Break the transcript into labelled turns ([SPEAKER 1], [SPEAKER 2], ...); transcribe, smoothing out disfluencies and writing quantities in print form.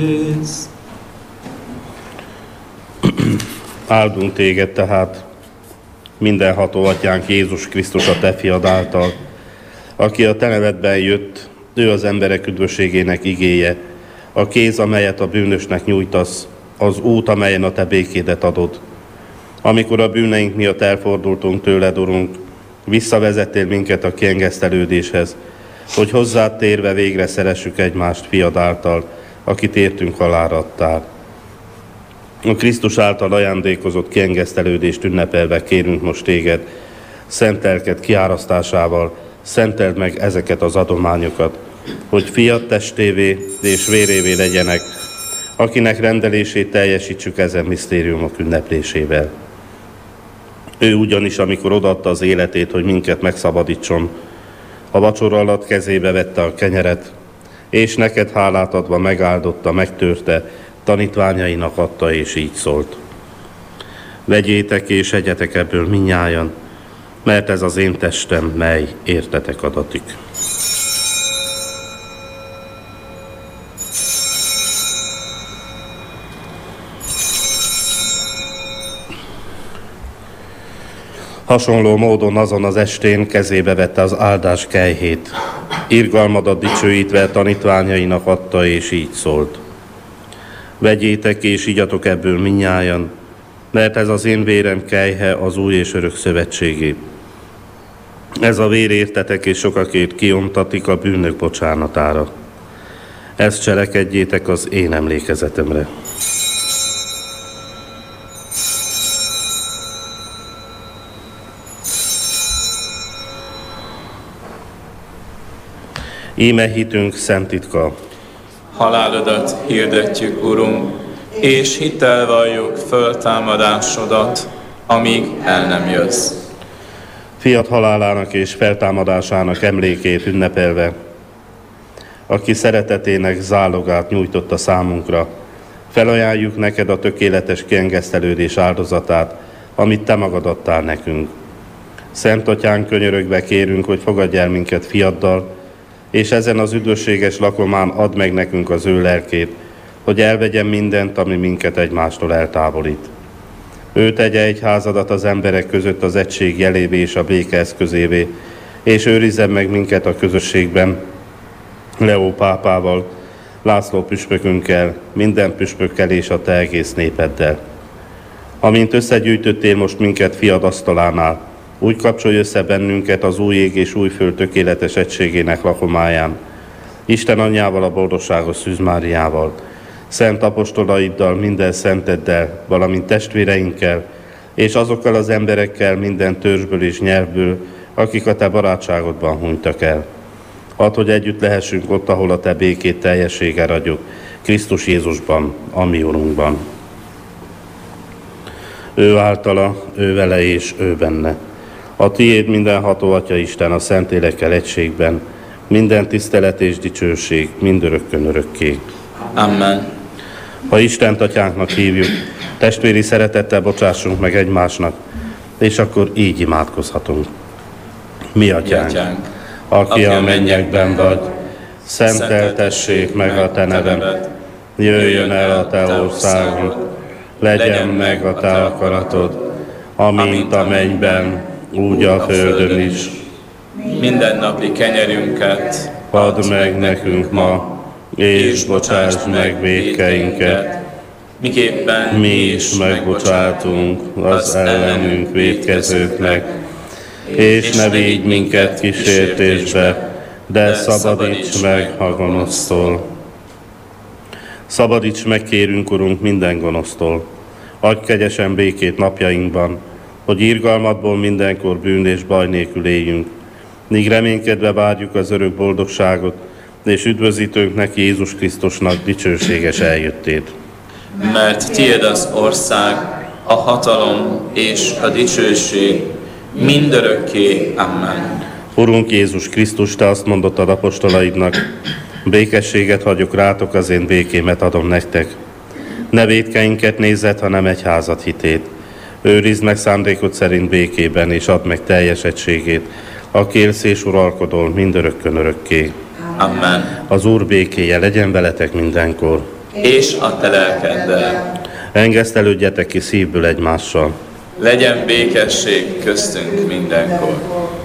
[SPEAKER 1] Áldunk téged tehát, mindenható atyánk Jézus Krisztus a te fiad által, aki a te nevedben jött, ő az emberek üdvösségének igéje, a kéz, amelyet a bűnösnek nyújtasz, az út, amelyen a te békédet adod. Amikor a bűneink miatt elfordultunk tőled, Urunk, visszavezettél minket a kiengesztelődéshez, hogy hozzád térve végre szeressük egymást fiad által, akit értünk halálra adtál. A Krisztus által ajándékozott kiengesztelődést ünnepelve kérünk most téged, szent lelked kiárasztásával, szenteld meg ezeket az adományokat, hogy fiad testévé és vérévé legyenek, akinek rendelését teljesítsük ezen misztériumok ünneplésével. Ő ugyanis, amikor odaadta az életét, hogy minket megszabadítson, a vacsora alatt kezébe vette a kenyeret, és neked hálát adva megáldotta, megtörte, tanítványainak adta, és így szólt. Vegyétek és egyetek ebből mindnyájan, mert ez az én testem, mely értetek adatik. Hasonló módon azon az estén kezébe vette az áldás kelyhét, irgalmadat dicsőítve tanítványainak adta, és így szólt. Vegyétek és igyatok ebből mindnyájan, mert ez az én vérem kelyhe az új és örök szövetségé. Ez a vér értetek és sokakért kiontatik a bűnök bocsánatára. Ezt cselekedjétek az én emlékezetemre. Íme hitünk szent titka.
[SPEAKER 2] Halálodat hirdetjük, Urunk, és hittel valljuk föltámadásodat, amíg el nem jössz.
[SPEAKER 1] Fiat halálának és feltámadásának emlékét ünnepelve, aki szeretetének zálogát nyújtotta számunkra, felajánljuk neked a tökéletes kiengesztelődés áldozatát, amit te magad adtál nekünk. Szent Atyánk, könyörögve kérünk, hogy fogadj el minket fiaddal, és ezen az üdvösséges lakomán add meg nekünk az ő lelkét, hogy elvegyen mindent, ami minket egymástól eltávolít. Ő tegye egyházadat az emberek között az egység jelévé és a béke eszközévé, és őrizzen meg minket a közösségben, Leó pápával, László püspökünkkel, minden püspökkel és a te egész népeddel. Amint összegyűjtöttél most minket fiad asztalánál, úgy kapcsolj össze bennünket az új ég és új föld tökéletes egységének lakomáján, Isten anyjával, a boldogságos Szűz Máriával, szent apostolaiddal, minden szenteddel, valamint testvéreinkkel, és azokkal az emberekkel minden törzsből és nyelvből, akik a te barátságodban hunytak el. Add, hogy együtt lehessünk ott, ahol a te békét teljességgel adjuk, Krisztus Jézusban, a mi Urunkban. Ő általa, ő vele és ő benne. A tiéd mindenható Atya Isten a Szentlélekkel egységben, minden tisztelet és dicsőség mindörökkön örökké.
[SPEAKER 2] Amen.
[SPEAKER 1] Ha Istent Atyánknak hívjuk, testvéri szeretettel bocsássunk meg egymásnak, és akkor így imádkozhatunk. Mi Atyánk, aki a mennyekben vagy, szenteltessék meg a te neved, jöjjön el a te országod, legyen meg a te akaratod, amint a mennyben, úgy a földön is.
[SPEAKER 2] Mindennapi kenyerünket
[SPEAKER 1] Add meg nekünk ma, és bocsásd meg vétkeinket,
[SPEAKER 2] miképpen
[SPEAKER 1] mi is megbocsátunk az ellenünk vétkezőknek, és ne vigy minket kísértésbe, de szabadíts meg a gonosztól. Szabadíts meg, kérünk, Urunk, minden gonosztól. Adj kegyesen békét napjainkban, hogy irgalmadból mindenkor bűn és baj nélkül éljünk, míg reménykedve várjuk az örök boldogságot, és üdvözítőnknek, Jézus Krisztusnak dicsőséges eljöttét.
[SPEAKER 2] Mert tiéd az ország, a hatalom és a dicsőség mindörökké. Amen.
[SPEAKER 1] Urunk Jézus Krisztus, te azt mondottad apostolaidnak, békességet hagyok rátok, az én békémet adom nektek. Ne vétkeinket nézzed, hanem egyházat hitét. Őrizd meg szándékod szerint békében, és add meg teljes egységét, aki élsz és uralkodol mindörökkön örökké.
[SPEAKER 2] Amen.
[SPEAKER 1] Az Úr békéje legyen veletek mindenkor.
[SPEAKER 2] és a te lelkeddel.
[SPEAKER 1] Engesztelődjetek ki szívből egymással.
[SPEAKER 2] Legyen békesség köztünk mindenkor.